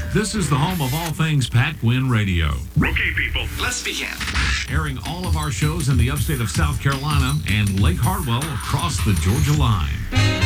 This is the home of all things Pat Gwynn Radio. Okay, people, let's begin. Airing all of our shows in the upstate of South Carolina and Lake Hartwell across the Georgia line.